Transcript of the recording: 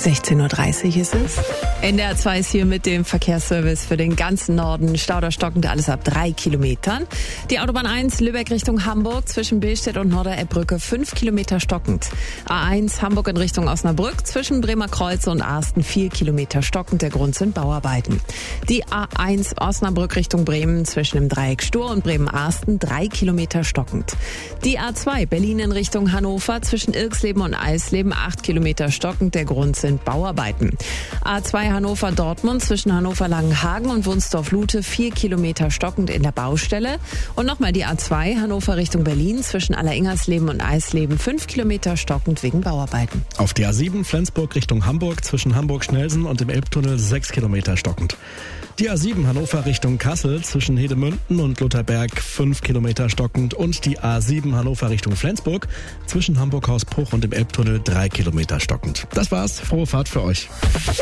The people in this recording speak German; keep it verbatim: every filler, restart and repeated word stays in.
sechzehn Uhr dreißig ist es. N D R zwei ist hier mit dem Verkehrsservice für den ganzen Norden. Stau oder stockend, alles ab drei Kilometern. Die Autobahn eins Lübeck Richtung Hamburg zwischen Billstedt und Norderelbbrücke fünf Kilometer stockend. A eins Hamburg in Richtung Osnabrück zwischen Bremer Kreuz und Arsten vier Kilometer stockend. Der Grund sind Bauarbeiten. Die A eins Osnabrück Richtung Bremen zwischen dem Dreieck Stur und Bremen-Arsten drei Kilometer stockend. Die A zwei Berlin in Richtung Hannover zwischen Irxleben und Eisleben acht Kilometer stockend. Der Grund sind Bauarbeiten. A zwei Hannover-Dortmund zwischen Hannover-Langenhagen und Wunsdorf-Lute vier Kilometer stockend in der Baustelle. Und nochmal die A zwei Hannover Richtung Berlin zwischen Alleringhersleben und Eisleben fünf Kilometer stockend wegen Bauarbeiten. Auf der A sieben Flensburg Richtung Hamburg zwischen Hamburg-Schnelsen und dem Elbtunnel sechs Kilometer stockend. Die A sieben Hannover Richtung Kassel zwischen Hedemünden und Lutherberg fünf Kilometer stockend und die A sieben Hannover Richtung Flensburg zwischen Hamburg-Hausbruch und dem Elbtunnel drei Kilometer stockend. Das war's. Frohe Fahrt für euch.